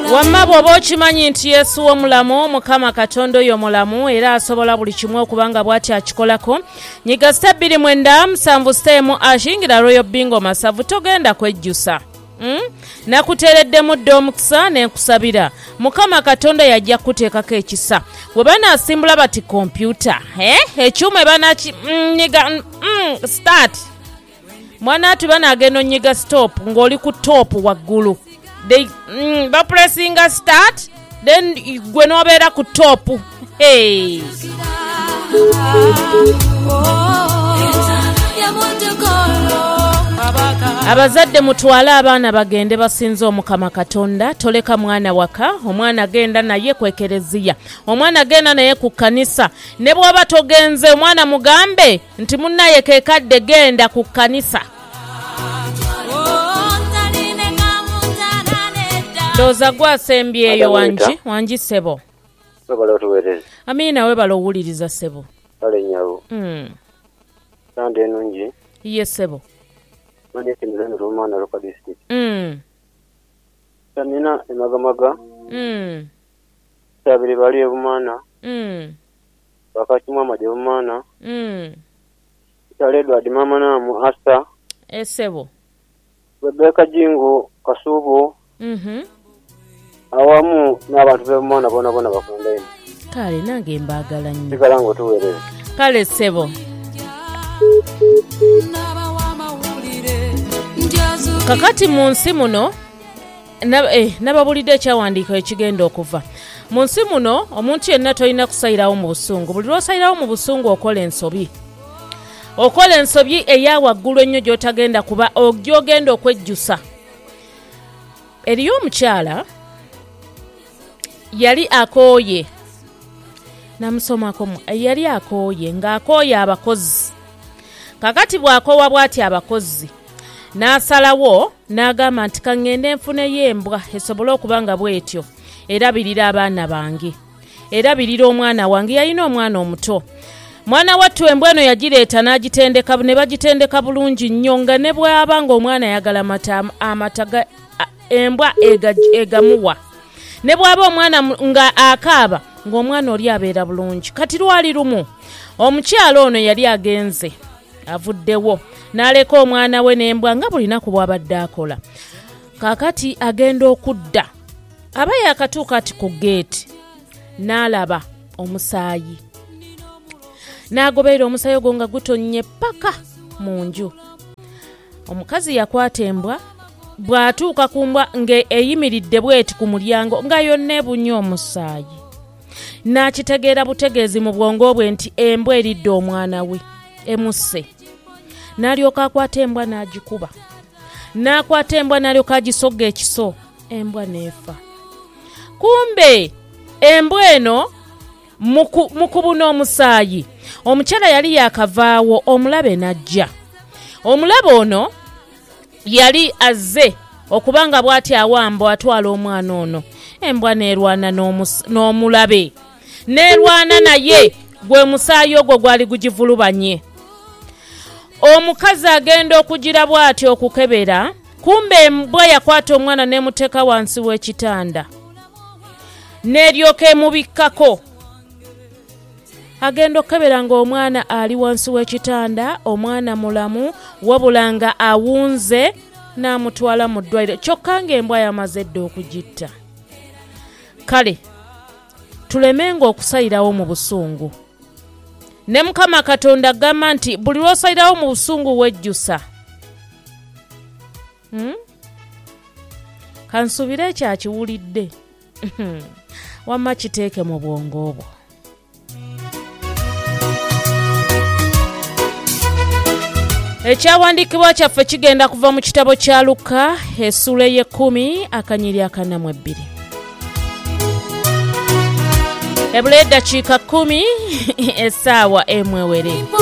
Wamma bw'oba okimanyi nti Yesu omulamu, Mukama Katonda oyo mulamu era asobola buli kimu okubanga bw'ati akikolako. Nyiga step 29 ashingira Royal Bingo Masavu togenda kwejjusa. Nakuteereddemu dda omukisa n'enkusabira. Mukama Katonda yajja kuteekako ekisa. Bwe banaasimbula bati kompyuta, ekyuma nyiga start. Mwana ati banaagenda onyiga stop ng'oli ku top waggulu. Ba pressinga start then gwe nobeera ku top. Hey. Abazadde mutwale abaana bagende basinze Omukama Katonda. Toleka mwana waka, omwana agenda naye ku ekereziya, omwana agenda naye ku kanisa. Ne bw'oba togenze omwana mugambe nti munnaye kekadde genda ku kanisa. Doza gwasembyeyo wanji sebo. Amina webala owuliriza sebo. Kale nyawo. Sande nungi. Ye sebo. Manje kimizano romana local district. Tanina emagamaga. Sabiri bali ebumana. Bakachimwa majebumana. Tale Edward mama namu Asta. Esebo. Rebecca Jingo Kasubo. Awamu n'abantu b'emwana bona bakunda eno. Kale nange mbagala nnyo. Sigala ng'otuweereza. Kale sebo. Kakati mu nsi muno nababulidde ekyawandiika ekigenda okuva. Mu nsi muno omuntu yenna tolina kusayirawo mu busungu. Buli lw'osayirawo mu busungu okola ensobi. Okola ensobi eya waggulu ennyo gy'otagenda kuba gy'ogenda okwejjusa. Eriyo omukyala yali akooye. Namusomako yali akooye ng'akooye abakozi. Kakati bw'akoowa bw'ati abakozi. N'asalawo n'agamba nti kangende nfuneyo embwa esobole okuba nga bw'etyo erabirira abaana bange. Erabirira omwana wange, yalina omwana omuto. Mwana wattu embwa eno yagireeta n'agitendeka, ne bagitendeka bulungi nnyo nga ne bw'aba ng'omwana ayagala amata embwa egamuwa. Ne bw'aba omwana nga akaaba ng'omwana oli abeera bulungi. Kati lwali lumu omukyala ono yali agenze avuddewo n'aleka omwana we n'embwa nga bulinaku bw'abadde akola. Kaakati agenda okudda, aba yakatuuka ati ku geeti n'alaba omusaayi, n'agoberera omusaayi ogwo nga gutonnye paka mu nju. Omukazi yakwata embwa, bw'atuuka ku mbwa ng'eyimiridde bweti ku mulyango nga yonna ebunye omusaayi. N'akitegeera butegeezi mu bwongo bwe nti embwa eridde omwana we emusse. N'alyoka akwata embwa n'agikuba. N'akwata embwa n'alyoka agisogga ekiso, embwa n'efa. Kumbe embwa eno mu kubuna omusaayi omukyala yali yakavaawo, omulabe n'ajja. Omulabe ono yali azze okubanga bw'ati awamba atwala omwana ono. Embwa n'erwana n'omulabe, n'erwana naye, gwe musaayi ogwo gwali gugivulubanye. Omukazi agenda okugira bw'ati okukebera, kumbe embwa yakwata omwana n'emuteeka wansi w'ekitanda n'eryoka emubikkako. Agenda okukebera ng'omwana ali wansi w'ekitanda, omwana mulamu wabula nga awunze, n'amutwala mu ddwaliro kyokka ng'embwa yamaze dda okugitta. Kale tulemenga okusayirawo mu busungu. Ne Mukama Katonda agamba nti buli lw'osayirawo mu busungu wejjusa. Kansubire ekyakiwulidde. Wamma kiteeke mu bwongo bwo. Ekyawandiikibwa kyaffe kigenda kuva mu kitabo kya Luka essula y'ekumi akanyiri akanamu 2. Ebula eddakiika 10 essaawa emwewere.